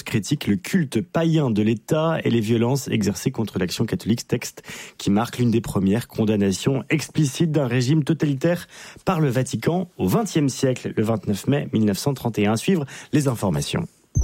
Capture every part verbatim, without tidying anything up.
critique le culte païen de l'État et les violences exercées contre l'action catholique, texte qui marque l'une des premières condamnations explicites d'un régime totalitaire par le Vatican au vingtième siècle, le vingt-neuf mai mille neuf cent trente et un. Suivre les informations.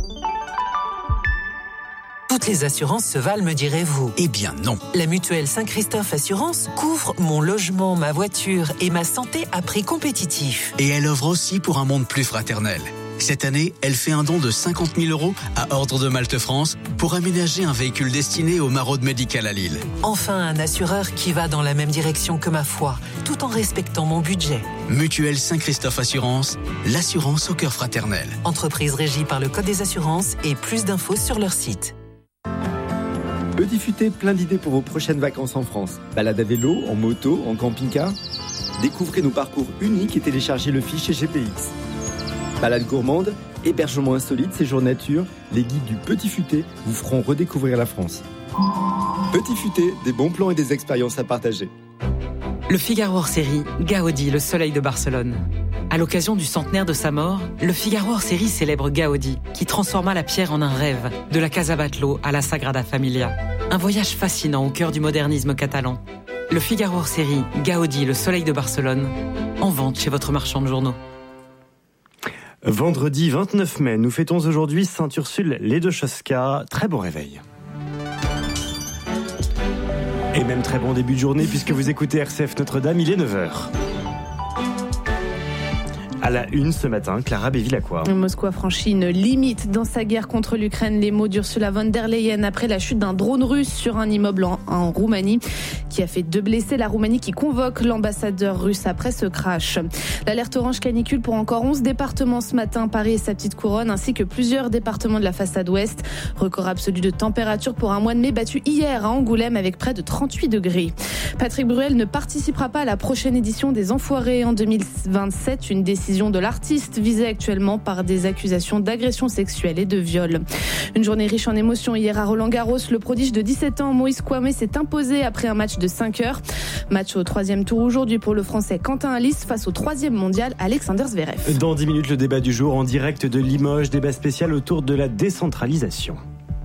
Toutes les assurances se valent, me direz-vous. Eh bien non. La mutuelle Saint-Christophe Assurance couvre mon logement, ma voiture et ma santé à prix compétitif. Et elle offre aussi pour un monde plus fraternel. Cette année, elle fait un don de cinquante mille euros à Ordre de Malte France pour aménager un véhicule destiné au maraude médical à Lille. Enfin, un assureur qui va dans la même direction que ma foi, tout en respectant mon budget. Mutuelle Saint-Christophe Assurance, l'assurance au cœur fraternel. Entreprise régie par le Code des assurances et plus d'infos sur leur site. Petit Futé, plein d'idées pour vos prochaines vacances en France. Balade à vélo, en moto, en camping-car. Découvrez nos parcours uniques et téléchargez le fichier G P X. Balade gourmande, hébergement insolite, séjour nature, les guides du Petit Futé vous feront redécouvrir la France. Petit Futé, des bons plans et des expériences à partager. Le Figaro hors série, Gaudi, le soleil de Barcelone. À l'occasion du centenaire de sa mort, le Figaro hors série célèbre Gaudi, qui transforma la pierre en un rêve, de la Casa Batlló à la Sagrada Familia. Un voyage fascinant au cœur du modernisme catalan. Le Figaro hors série, Gaudi, le soleil de Barcelone, en vente chez votre marchand de journaux. Vendredi vingt-neuf mai, nous fêtons aujourd'hui Saint-Ursule les deux Chosca. Très bon réveil. Et même très bon début de journée puisque vous écoutez R C F Notre-Dame, il est neuf heures. À la une ce matin, Clara Béville-Lacroix. Moscou a franchi une limite dans sa guerre contre l'Ukraine. Les mots d'Ursula von der Leyen après la chute d'un drone russe sur un immeuble en, en Roumanie qui a fait deux blessés. La Roumanie qui convoque l'ambassadeur russe après ce crash. L'alerte orange canicule pour encore onze départements ce matin. Paris et sa petite couronne ainsi que plusieurs départements de la façade ouest. Record absolu de température pour un mois de mai battu hier à Angoulême avec près de trente-huit degrés. Patrick Bruel ne participera pas à la prochaine édition des Enfoirés en deux mille vingt-sept. Une décision de l'artiste visé actuellement par des accusations d'agression sexuelle et de viol. Une journée riche en émotions hier à Roland-Garros. Le prodige de dix-sept ans, Moïse Kouamé, s'est imposé après un match de cinq heures. Match au troisième tour aujourd'hui pour le Français Quentin Alice face au troisième mondial Alexander Zverev. Dans dix minutes, le débat du jour en direct de Limoges, débat spécial autour de la décentralisation.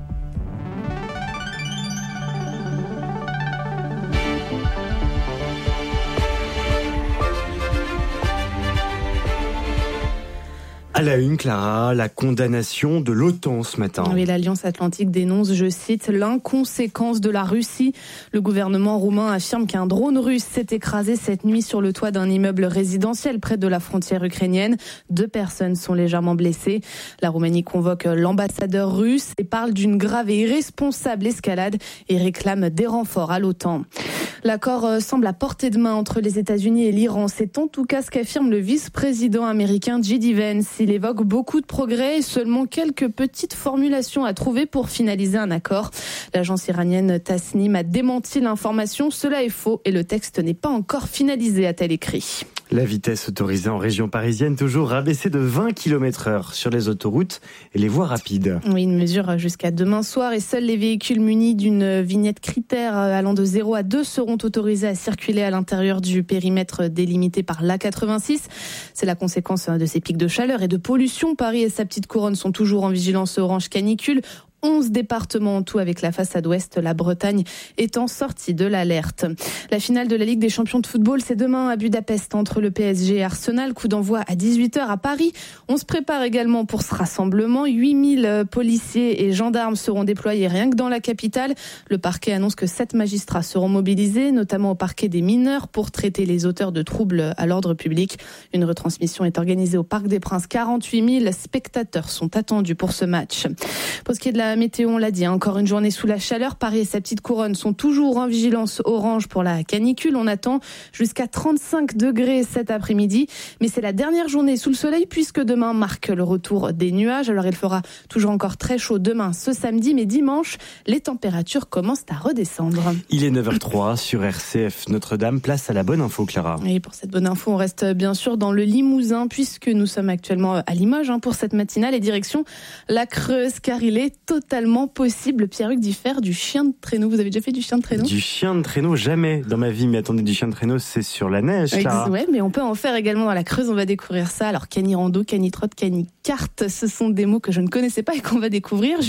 À la une, Clara, la condamnation de l'OTAN ce matin. Oui, l'Alliance Atlantique dénonce, je cite, l'inconséquence de la Russie. Le gouvernement roumain affirme qu'un drone russe s'est écrasé cette nuit sur le toit d'un immeuble résidentiel près de la frontière ukrainienne. Deux personnes sont légèrement blessées. La Roumanie convoque l'ambassadeur russe et parle d'une grave et irresponsable escalade et réclame des renforts à l'OTAN. L'accord semble à portée de main entre les États-Unis et l'Iran. C'est en tout cas ce qu'affirme le vice-président américain J D Vance. Il évoque beaucoup de progrès et seulement quelques petites formulations à trouver pour finaliser un accord. L'agence iranienne Tasnim a démenti l'information. Cela est faux et le texte n'est pas encore finalisé, a-t-elle écrit. La vitesse autorisée en région parisienne toujours rabaissée de vingt kilomètres heure sur les autoroutes et les voies rapides. Oui, une mesure jusqu'à demain soir et seuls les véhicules munis d'une vignette critère allant de zéro à deux seront autorisés à circuler à l'intérieur du périmètre délimité par l'A quatre-vingt-six. C'est la conséquence de ces pics de chaleur et de pollution. Paris et sa petite couronne sont toujours en vigilance orange canicule. onze départements en tout avec la façade ouest, la Bretagne étant sortie de l'alerte. La finale de la Ligue des champions de football, c'est demain à Budapest entre le P S G et Arsenal. Coup d'envoi à dix-huit heures à Paris. On se prépare également pour ce rassemblement. huit mille policiers et gendarmes seront déployés rien que dans la capitale. Le parquet annonce que sept magistrats seront mobilisés, notamment au parquet des mineurs, pour traiter les auteurs de troubles à l'ordre public. Une retransmission est organisée au Parc des Princes. quarante-huit mille spectateurs sont attendus pour ce match. Pour ce qui est de la météo, on l'a dit, encore une journée sous la chaleur. Paris et sa petite couronne sont toujours en vigilance orange pour la canicule. On attend jusqu'à trente-cinq degrés cet après-midi. Mais c'est la dernière journée sous le soleil puisque demain marque le retour des nuages. Alors il fera toujours encore très chaud demain, ce samedi. Mais dimanche, les températures commencent à redescendre. Il est neuf heures trois sur R C F Notre-Dame. Place à la bonne info, Clara. Et pour cette bonne info, on reste bien sûr dans le Limousin puisque nous sommes actuellement à Limoges hein, pour cette matinale et direction la Creuse car il est totalement possible, Pierre-Hugues, d'y faire du chien de traîneau. Vous avez déjà fait du chien de traîneau ? Du chien de traîneau, jamais dans ma vie. Mais attendez, du chien de traîneau, c'est sur la neige, Clara. Ouais, mais on peut en faire également dans la Creuse. On va découvrir ça. Alors, cani-rando, cani-trotte, cani-carte, ce sont des mots que je ne connaissais pas et qu'on va découvrir.